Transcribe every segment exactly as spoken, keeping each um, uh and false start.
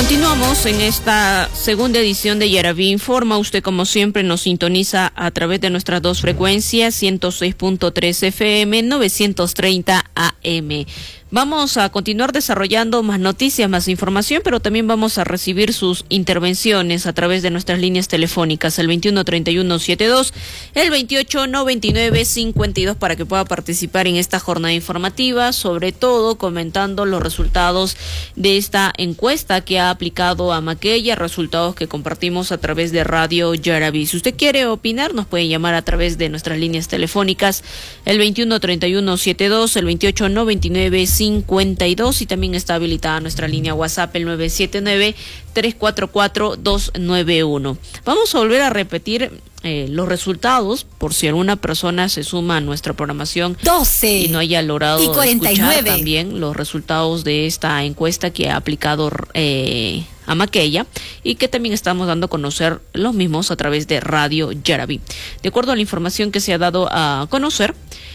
Continuamos en esta segunda edición de Yaraví Informa. Usted, como siempre, nos sintoniza a través de nuestras dos frecuencias, ciento seis punto tres F M, novecientos treinta A M. Vamos a continuar desarrollando más noticias, más información, pero también vamos a recibir sus intervenciones a través de nuestras líneas telefónicas, el veintiuno treinta y uno setenta y dos, el veintiocho noventa y nueve cincuenta y dos, para que pueda participar en esta jornada informativa, sobre todo comentando los resultados de esta encuesta que ha aplicado a Maquella, resultados que compartimos a través de Radio Yaraví. Si usted quiere opinar, nos puede llamar a través de nuestras líneas telefónicas, el veintiuno treinta y uno setenta y dos, el veintiocho noventa y nueve cincuenta y dos, y también está habilitada nuestra línea WhatsApp, el nueve siete nueve, tres cuatro cuatro, dos nueve uno. Vamos a volver a repetir eh, los resultados, por si alguna persona se suma a nuestra programación doce y no haya logrado y cuarenta y nueve. Escuchar también los resultados de esta encuesta que ha aplicado eh, a Maquella, y que también estamos dando a conocer los mismos a través de Radio Yaraví. De acuerdo a la información que se ha dado a conocer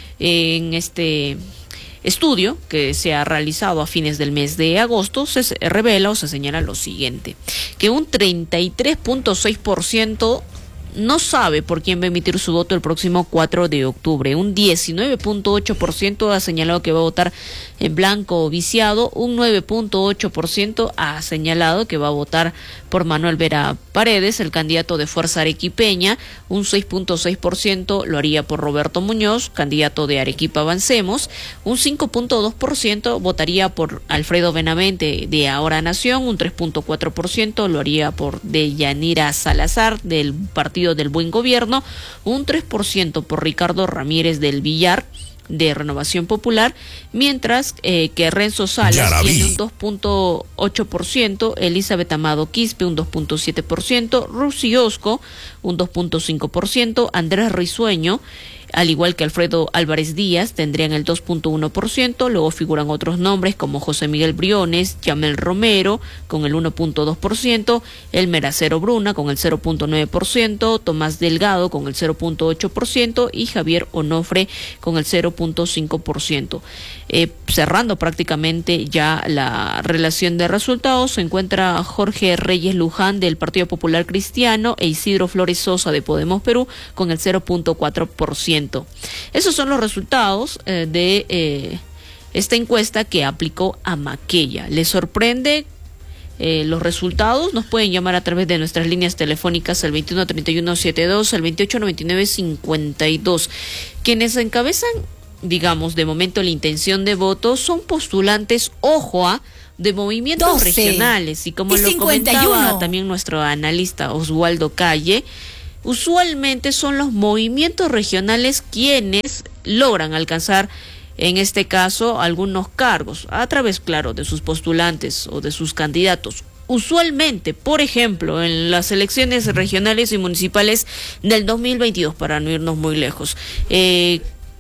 en este estudio que se ha realizado a fines del mes de agosto, se revela o se señala lo siguiente: que un treinta y tres punto seis por ciento no sabe por quién va a emitir su voto el próximo cuatro de octubre. Un diecinueve punto ocho por ciento ha señalado que va a votar en blanco o viciado. Un nueve punto ocho por ciento ha señalado que va a votar por Manuel Vera Paredes, el candidato de Fuerza Arequipeña. Un seis punto seis por ciento lo haría por Roberto Muñoz, candidato de Arequipa Avancemos. Un cinco punto dos por ciento votaría por Alfredo Benavente, de Ahora Nación. Un tres punto cuatro por ciento lo haría por Deyanira Salazar, del Partido del Buen Gobierno. Un tres por ciento por Ricardo Ramírez del Villar, de Renovación Popular, mientras eh, que Renzo Salas Yaraví tiene un dos punto ocho por ciento, Elizabeth Amado Quispe un dos punto siete por ciento, Rusi Osco un dos punto cinco por ciento, Andrés Risueño, al igual que Alfredo Álvarez Díaz, tendrían el dos punto uno por ciento. Luego figuran otros nombres como José Miguel Briones, Yamel Romero con el uno punto dos por ciento, Elmer Acero Bruna con el cero punto nueve por ciento, Tomás Delgado con el cero punto ocho por ciento y Javier Onofre con el cero punto cinco por ciento. Eh, cerrando prácticamente ya la relación de resultados, se encuentra Jorge Reyes Luján del Partido Popular Cristiano e Isidro Flores Sosa de Podemos Perú con el cero punto cuatro por ciento. Esos son los resultados eh, de eh, esta encuesta que aplicó a Maquella. ¿Les sorprende eh, los resultados? Nos pueden llamar a través de nuestras líneas telefónicas, el veintiuno treinta y uno setenta y dos, el veintiocho noventa y nueve cincuenta y dos. Quienes encabezan, digamos, de momento la intención de voto son postulantes, ojo, a de movimientos regionales, y como y lo comentaba también nuestro analista Oswaldo Calle, usualmente son los movimientos regionales quienes logran alcanzar, en este caso, algunos cargos, a través, claro, de sus postulantes o de sus candidatos. Usualmente, por ejemplo, en las elecciones regionales y municipales del dos mil veintidós, para no irnos muy lejos, eh,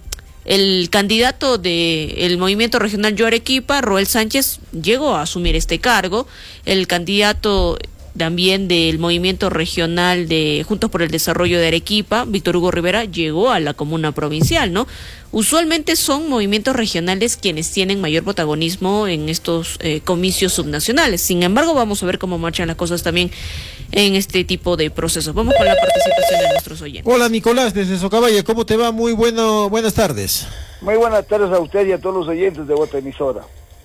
el candidato del Movimiento Regional Yo Arequipa, Roel Sánchez, llegó a asumir este cargo. El candidato también del Movimiento Regional de Juntos por el Desarrollo de Arequipa, Víctor Hugo Rivera, llegó a la comuna provincial, ¿no? Usualmente son movimientos regionales quienes tienen mayor protagonismo en estos eh, comicios subnacionales. Sin embargo, vamos a ver cómo marchan las cosas también en este tipo de procesos. Vamos con la participación de nuestros oyentes. Hola, Nicolás, desde Socabaya, ¿cómo te va? Muy bueno, buenas tardes. Muy buenas tardes a usted y a todos los oyentes de vuestra emisora.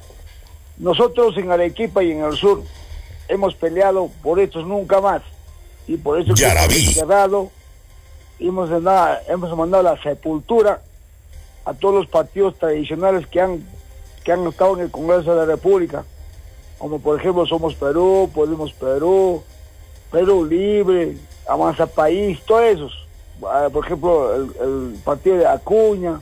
Nosotros en Arequipa y en el sur hemos peleado por estos nunca más, y por eso que hemos cerrado, hemos mandado, hemos mandado a la sepultura a todos los partidos tradicionales que han que han estado en el Congreso de la República, como por ejemplo Somos Perú, Podemos Perú, Perú Libre, Avanza País, todos esos, por ejemplo el, el partido de Acuña,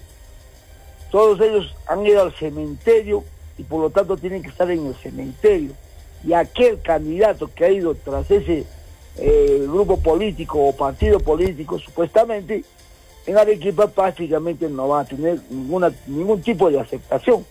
todos ellos han ido al cementerio y por lo tanto tienen que estar en el cementerio. Y aquel candidato que ha ido tras ese eh, grupo político o partido político, supuestamente, en Arequipa prácticamente no va a tener ninguna ningún tipo de aceptación.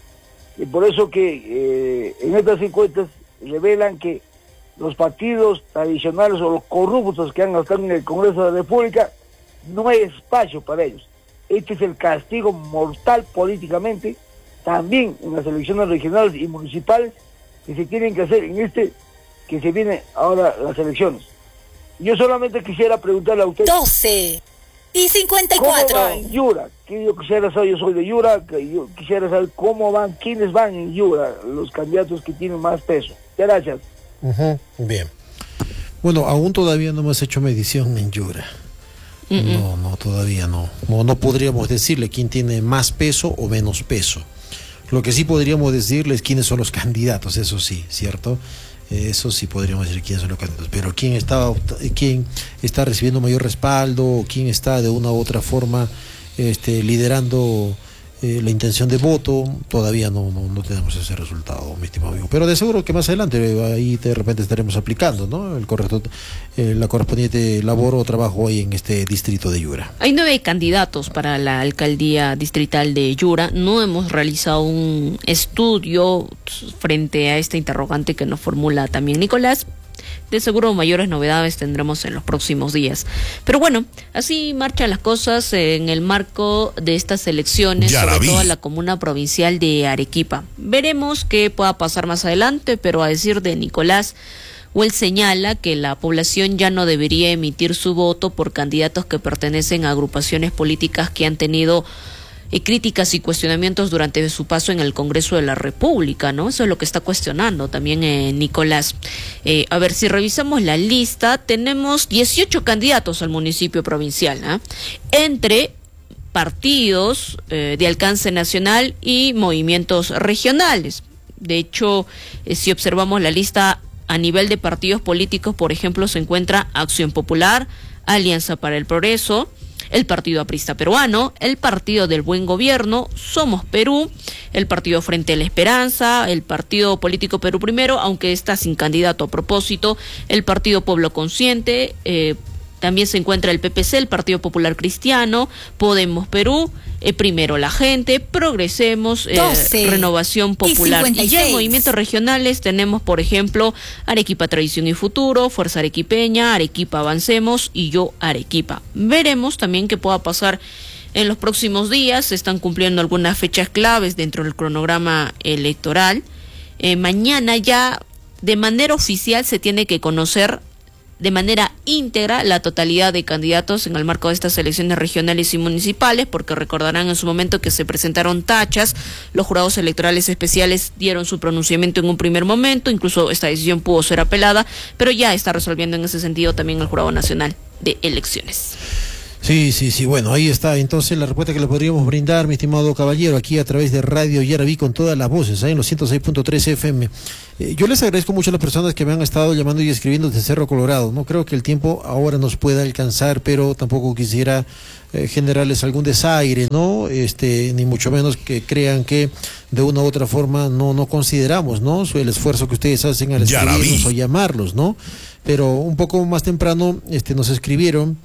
Y por eso que eh, en estas encuestas revelan que los partidos tradicionales o los corruptos que han estado en el Congreso de la República, no hay espacio para ellos. Este es el castigo mortal políticamente, también en las elecciones regionales y municipales, que se tienen que hacer en este que se vienen ahora las elecciones. Yo solamente quisiera preguntarle a usted... doce y cincuenta y cuatro. ¿Cómo va en Yura? Que yo quisiera saber, yo soy de Yura, que yo quisiera saber cómo van, quiénes van en Yura, los candidatos que tienen más peso. Gracias. Uh-huh. Bien. Bueno, aún todavía no hemos hecho medición en Yura. Uh-uh. No, no, todavía no. no. No podríamos decirle quién tiene más peso o menos peso. Lo que sí podríamos decirles quiénes son los candidatos, eso sí, ¿cierto? Eso sí podríamos decir quiénes son los candidatos, pero quién está, quién está recibiendo mayor respaldo, o quién está de una u otra forma este, liderando eh, la intención de voto, todavía no, no, no tenemos ese resultado, mi estimado amigo. Pero de seguro que más adelante ahí de repente estaremos aplicando, ¿no? El correcto, eh, la correspondiente labor o trabajo ahí en este distrito de Yura. Hay nueve candidatos para la alcaldía distrital de Yura. No hemos realizado un estudio frente a esta interrogante que nos formula también Nicolás. De seguro mayores novedades tendremos en los próximos días. Pero bueno, así marchan las cosas en el marco de estas elecciones, sobre todo en la comuna provincial de Arequipa. Veremos qué pueda pasar más adelante, pero a decir de Nicolás, o él señala que la población ya no debería emitir su voto por candidatos que pertenecen a agrupaciones políticas que han tenido eh, críticas y cuestionamientos durante su paso en el Congreso de la República, ¿no? Eso es lo que está cuestionando también eh, Nicolás. Eh, a ver, si revisamos la lista, tenemos dieciocho candidatos al municipio provincial, ¿eh? Entre partidos eh, de alcance nacional y movimientos regionales. De hecho, eh, si observamos la lista a nivel de partidos políticos, por ejemplo, se encuentra Acción Popular, Alianza para el Progreso, el Partido Aprista Peruano, el Partido del Buen Gobierno, Somos Perú, el Partido Frente a la Esperanza, el Partido Político Perú Primero, aunque está sin candidato a propósito, el Partido Pueblo Consciente, eh, también se encuentra el P P C, el Partido Popular Cristiano, Podemos Perú, eh, Primero la Gente, Progresemos, eh, Renovación Popular. Y, y ya en movimientos regionales tenemos, por ejemplo, Arequipa Tradición y Futuro, Fuerza Arequipeña, Arequipa Avancemos y Yo Arequipa. Veremos también qué pueda pasar en los próximos días. Se están cumpliendo algunas fechas claves dentro del cronograma electoral. Eh, mañana ya de manera oficial se tiene que conocer de manera íntegra la totalidad de candidatos en el marco de estas elecciones regionales y municipales, porque recordarán en su momento que se presentaron tachas, los jurados electorales especiales dieron su pronunciamiento en un primer momento, incluso esta decisión pudo ser apelada, pero ya está resolviendo en ese sentido también el Jurado Nacional de Elecciones. Sí, sí, sí, bueno, ahí está entonces la respuesta que le podríamos brindar, mi estimado caballero, aquí a través de Radio Yaraví con todas las voces, ahí en los ciento seis punto tres F M. Eh, yo les agradezco mucho a las personas que me han estado llamando y escribiendo desde Cerro Colorado. No creo que el tiempo ahora nos pueda alcanzar, pero tampoco quisiera eh, generarles algún desaire, ¿no? Este, ni mucho menos que crean que de una u otra forma no, no consideramos, ¿no? El esfuerzo que ustedes hacen al escribirnos o llamarlos, ¿no? Pero un poco más temprano este, nos escribieron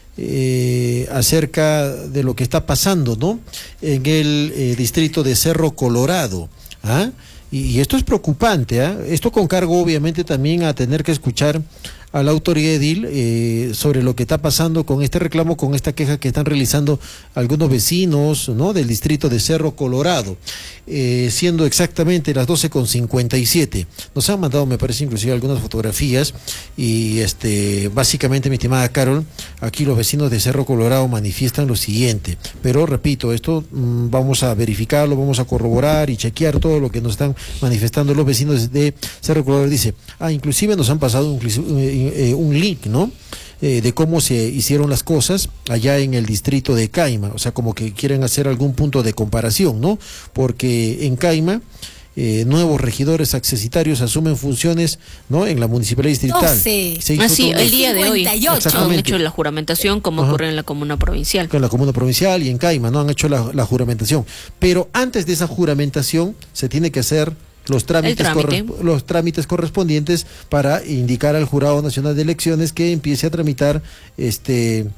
Eh, acerca de lo que está pasando, ¿no? En el eh, distrito de Cerro Colorado, ¿ah? Y, y esto es preocupante, ¿ah? Esto con cargo obviamente también a tener que escuchar a la autoridad edil eh, sobre lo que está pasando con este reclamo, con esta queja que están realizando algunos vecinos, ¿no? Del distrito de Cerro Colorado, eh, siendo exactamente las doce con cincuenta y siete. Nos han mandado, me parece, inclusive algunas fotografías y este básicamente, mi estimada Carol, aquí los vecinos de Cerro Colorado manifiestan lo siguiente, pero repito, esto mmm, vamos a verificarlo, vamos a corroborar y chequear todo lo que nos están manifestando los vecinos de Cerro Colorado. Dice, ah, inclusive nos han pasado un, eh, un link, ¿no? Eh, de cómo se hicieron las cosas allá en el distrito de Caima, o sea, como que quieren hacer algún punto de comparación, ¿no? Porque en Caima eh, nuevos regidores accesitarios asumen funciones, ¿no? En la municipalidad distrital. doce. Así, el día de hoy han hecho la juramentación, como Ajá. ocurre en la comuna provincial. En la comuna provincial y en Caima, ¿no? Han hecho la, la juramentación. Pero antes de esa juramentación se tiene que hacer los trámites, trámite. los trámites correspondientes para indicar al Jurado Nacional de Elecciones que empiece a tramitar este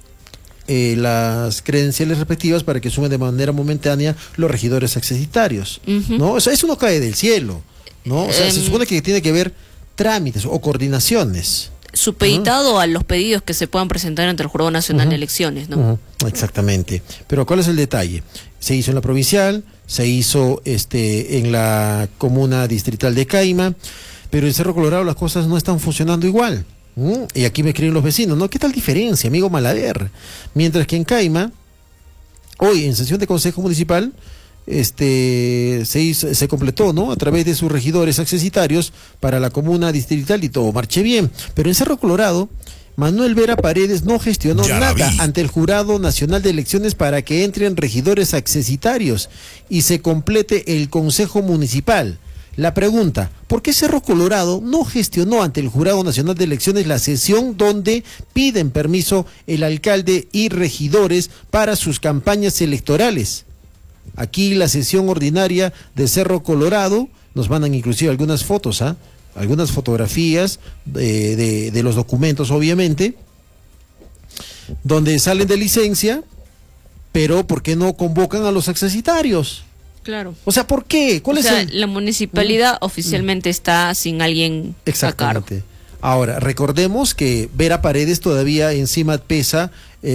eh, las credenciales respectivas para que sumen de manera momentánea los regidores accesitarios, uh-huh. ¿no? O sea, eso no cae del cielo, ¿no? O sea, um, se supone que tiene que haber trámites o coordinaciones supeditado uh-huh. a los pedidos que se puedan presentar ante el Jurado Nacional uh-huh. de Elecciones, ¿no? Uh-huh. Exactamente. Pero ¿cuál es el detalle? Se hizo en la provincial, se hizo este en la comuna distrital de Caima, pero en Cerro Colorado las cosas no están funcionando igual. ¿Mm? Y aquí me escriben los vecinos, ¿no? ¿Qué tal diferencia, amigo Malader? Mientras que en Caima, hoy en sesión de Consejo Municipal, este se hizo, se completó, ¿no? A través de sus regidores accesitarios para la comuna distrital y todo marche bien. Pero en Cerro Colorado, Manuel Vera Paredes no gestionó ya nada ante el Jurado Nacional de Elecciones para que entren regidores accesitarios y se complete el Consejo Municipal. La pregunta, ¿por qué Cerro Colorado no gestionó ante el Jurado Nacional de Elecciones la sesión donde piden permiso el alcalde y regidores para sus campañas electorales? Aquí la sesión ordinaria de Cerro Colorado, nos mandan inclusive algunas fotos, ¿ah? ¿eh? Algunas fotografías de, de, de los documentos, obviamente, donde salen de licencia, pero ¿por qué no convocan a los accesitarios? Claro. O sea, ¿por qué? ¿Cuál o es sea, el... la municipalidad mm. oficialmente mm. está sin alguien Exactamente. a cargo. Ahora, recordemos que Vera Paredes todavía encima pesa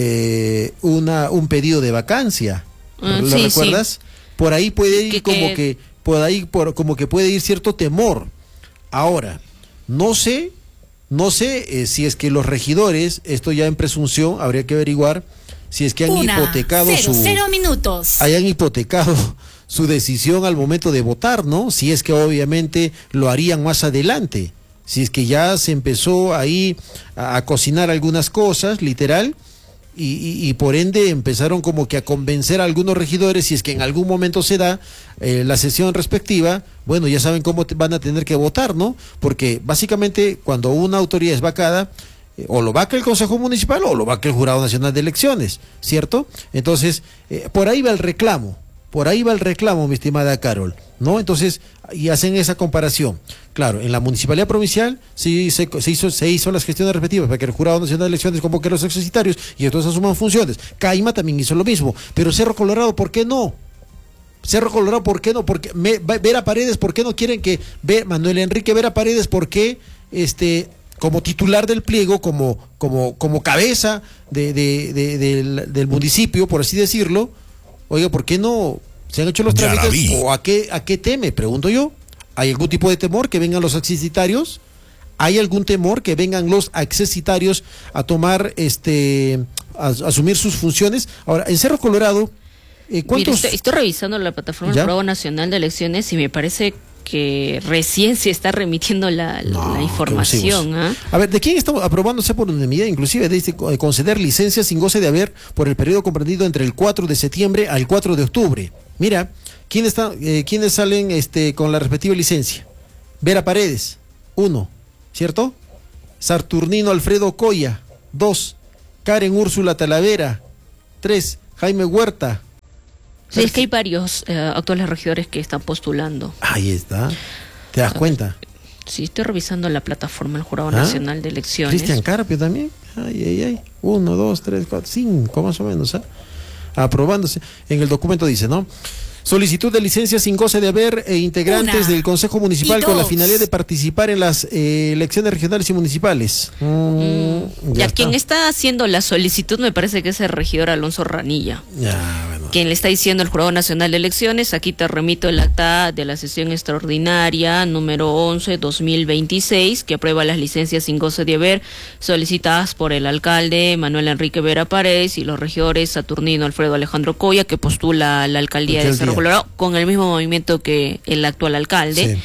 eh, una un pedido de vacancia. Mm, ¿Lo sí, recuerdas? Sí. Por ahí puede ir que, como que, que por ahí por, como que puede ir cierto temor. Ahora, no sé, no sé eh, si es que los regidores, esto ya en presunción, habría que averiguar si es que han Una, hipotecado cero, su cero minutos. hayan hipotecado su decisión al momento de votar, ¿no? Si es que obviamente lo harían más adelante, si es que ya se empezó ahí a, a cocinar algunas cosas, literal. Y, y, y por ende empezaron como que a convencer a algunos regidores, si es que en algún momento se da eh, la sesión respectiva, bueno, ya saben cómo te van a tener que votar, ¿no? Porque básicamente cuando una autoridad es vacada, eh, o lo vaca el Consejo Municipal o lo vaca el Jurado Nacional de Elecciones, ¿cierto? Entonces, eh, por ahí va el reclamo, por ahí va el reclamo, mi estimada Carol, ¿no? Entonces, y hacen esa comparación. Claro, en la Municipalidad Provincial sí se, se, hizo, se hizo las gestiones respectivas para que el Jurado Nacional de Elecciones convoque a los accesitarios y entonces asuman funciones. Caima también hizo lo mismo, pero Cerro Colorado, ¿por qué no? Cerro Colorado, ¿por qué no? Porque me, Vera Paredes, ¿por qué no quieren que ve, Manuel Enrique Vera Paredes, ¿por qué este, como titular del pliego, como, como, como cabeza de, de, de, de, del, del municipio, por así decirlo, oiga, ¿por qué no se han hecho los trámites? ¿O a qué, a qué teme? Pregunto yo. ¿Hay algún tipo de temor que vengan los accesitarios? ¿Hay algún temor que vengan los accesitarios a tomar, este, a, a asumir sus funciones? Ahora, en Cerro Colorado, eh, ¿cuántos? Mira, estoy, estoy revisando la plataforma del Jurado Nacional de Elecciones y me parece que recién se está remitiendo la, la, no, la información. ¿eh? A ver, ¿de quién estamos aprobándose por unanimidad? Inclusive dice conceder licencias sin goce de haber por el periodo comprendido entre el cuatro de septiembre al cuatro de octubre. Mira, ¿quién está, eh, ¿quiénes salen este, con la respectiva licencia? Vera Paredes, uno, ¿cierto? Saturnino Alfredo Coya, dos. Karen Úrsula Talavera, tres. Jaime Huerta. Sí, es que hay varios eh, actuales regidores que están postulando. Ahí está. ¿Te das cuenta? Sí, estoy revisando la plataforma del Jurado ¿Ah? Nacional de Elecciones. Cristian Carpio también. Ay, ay, ay. Uno, dos, tres, cuatro, cinco, más o menos. ¿eh? Aprobándose. En el documento dice, ¿no? Solicitud de licencia sin goce de haber e integrantes Una, del Consejo Municipal con la finalidad de participar en las eh, elecciones regionales y municipales. Mm, mm, ya, ya quien está haciendo la solicitud me parece que es el regidor Alonso Ranilla. Ya, bueno. Quien le está diciendo al Jurado Nacional de Elecciones, aquí te remito el acta de la sesión extraordinaria número once dos mil veintiséis, que aprueba las licencias sin goce de haber solicitadas por el alcalde Manuel Enrique Vera Paredes y los regidores Saturnino Alfredo Alejandro Coya, que postula la alcaldía de Cerro Colorado con el mismo movimiento que el actual alcalde. Sí.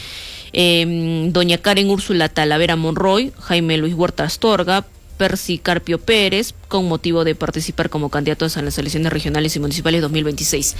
Eh, doña Karen Úrsula Talavera Monroy, Jaime Luis Huerta Astorga, Percy Carpio Pérez, con motivo de participar como candidatos en las elecciones regionales y municipales dos mil veintiséis.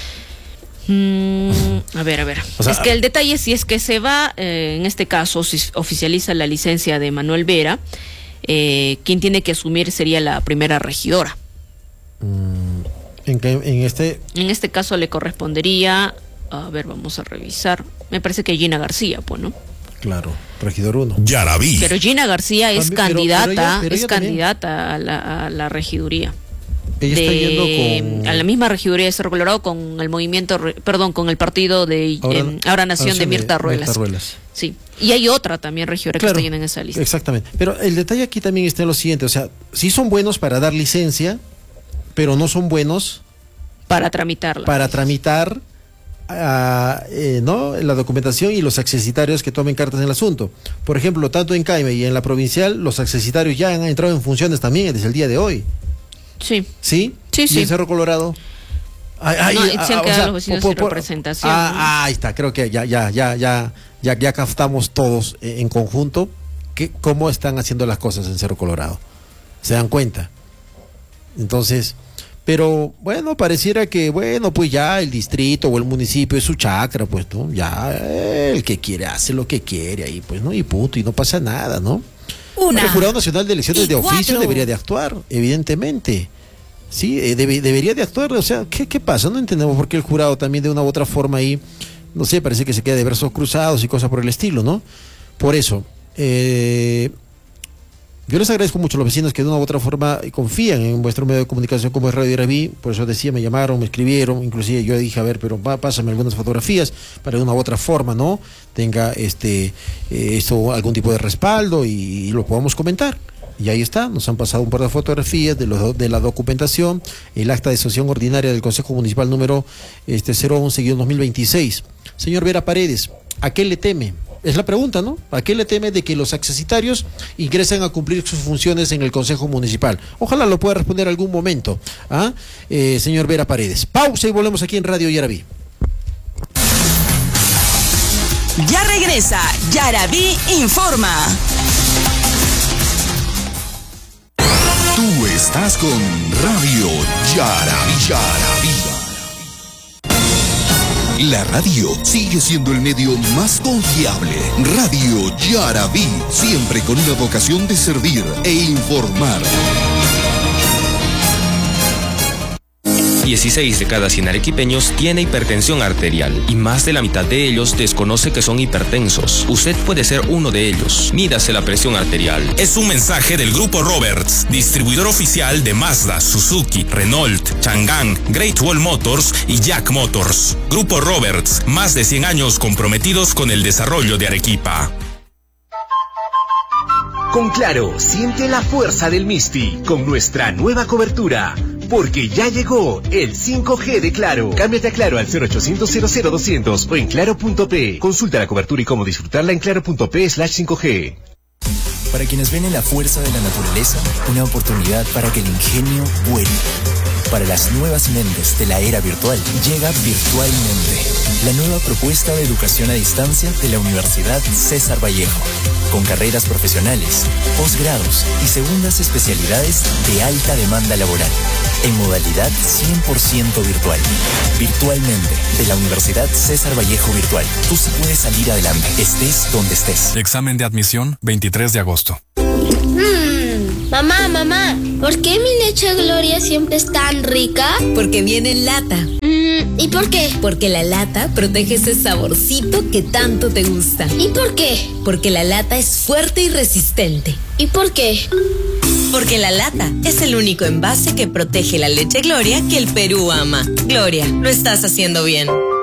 Mm, a ver, a ver. O sea, es que el detalle, si es que se va, eh, en este caso, si oficializa la licencia de Manuel Vera, eh, quien tiene que asumir sería la primera regidora. Mm, ¿en, qué, en este? En este caso le correspondería, a ver, vamos a revisar, me parece que Gina García, pues, ¿no? Claro, regidor uno. Ya la vi. Pero Gina García es pero, candidata, pero ella, pero es candidata a la, a la regiduría. Ella de, está yendo con... a la misma regiduría de Cerro Colorado con el movimiento, perdón, con el partido de Ahora, eh, Ahora Nación de Mirta Ruelas. Mirta Ruelas. Sí, y hay otra también regidora claro, que está yendo en esa lista. Exactamente, pero el detalle aquí también está en lo siguiente, o sea, sí son buenos para dar licencia, pero no son buenos para tramitarla. Para tramitar a, eh, ¿no? la documentación y los accesitarios que tomen cartas en el asunto. Por ejemplo, tanto en Caime y en la provincial, los accesitarios ya han entrado en funciones también desde el día de hoy. Sí. ¿Sí? Sí, ¿Y sí. en Cerro Colorado? Ay, ay, no, ah, se han quedado o sea, los vecinos por, por, sin representación. Ah, ¿no? Ahí está, creo que ya, ya, ya, ya, ya, ya captamos todos en conjunto que, cómo están haciendo las cosas en Cerro Colorado. ¿Se dan cuenta? Entonces, pero bueno, pareciera que, bueno, pues ya el distrito o el municipio es su chacra, pues, ¿no? Ya eh, el que quiere hace lo que quiere ahí, pues, ¿no? Y punto, y no pasa nada, ¿no? Una. El Jurado Nacional de Elecciones de Oficio cuatro. debería de actuar, evidentemente. Sí, eh, debe, debería de actuar, o sea, ¿qué, ¿qué pasa? No entendemos por qué el jurado también de una u otra forma ahí, no sé, parece que se queda de brazos cruzados y cosas por el estilo, ¿no? Por eso, eh, yo les agradezco mucho a los vecinos que de una u otra forma confían en vuestro medio de comunicación como es Radio Yaraví, por eso decía, me llamaron, me escribieron, inclusive yo dije, a ver, pero va, pásame algunas fotografías para de una u otra forma, ¿no? Tenga este eh, esto algún tipo de respaldo y, y lo podamos comentar. Y ahí está, nos han pasado un par de fotografías de, los, de la documentación, el acta de sesión ordinaria del Consejo Municipal número este, cero once guion dos mil veintiséis. Señor Vera Paredes, ¿a qué le teme? Es la pregunta, ¿no? ¿A qué le teme de que los accesitarios ingresen a cumplir sus funciones en el Consejo Municipal? Ojalá lo pueda responder algún momento, ¿ah? Eh, señor Vera Paredes. Pausa y volvemos aquí en Radio Yaraví. Ya regresa, Yaraví Informa. Tú estás con Radio Yaraví. Yaraví. La radio sigue siendo el medio más confiable. Radio Yaraví, siempre con una vocación de servir e informar. dieciséis de cada cien arequipeños tiene hipertensión arterial y más de la mitad de ellos desconoce que son hipertensos. Usted puede ser uno de ellos. Mídase la presión arterial. Es un mensaje del Grupo Roberts, distribuidor oficial de Mazda, Suzuki, Renault, Chang'an, Great Wall Motors y Jack Motors. Grupo Roberts, más de cien años comprometidos con el desarrollo de Arequipa. Con Claro, siente la fuerza del Misti con nuestra nueva cobertura. Porque ya llegó el cinco G de Claro. Cámbiate a Claro al cero ochocientos cero cero doscientos o en claro punto pe. Consulta la cobertura y cómo disfrutarla en claro punto pe slash cinco G. Para quienes ven en la fuerza de la naturaleza una oportunidad para que el ingenio vuele. Para las nuevas mentes de la era virtual, llega Virtualmente, la nueva propuesta de educación a distancia de la Universidad César Vallejo, con carreras profesionales, posgrados y segundas especialidades de alta demanda laboral, en modalidad cien por ciento virtual. Virtualmente, de la Universidad César Vallejo Virtual. Tú sí puedes salir adelante, estés donde estés. Examen de admisión, veintitrés de agosto. Mm, mamá, mamá, ¿por qué mi leche Gloria siempre es tan rica? Porque viene en lata. Mm, ¿y por qué? Porque la lata protege ese saborcito que tanto te gusta. ¿Y por qué? Porque la lata es fuerte y resistente. ¿Y por qué? Porque la lata es el único envase que protege la leche Gloria que el Perú ama. Gloria, lo estás haciendo bien.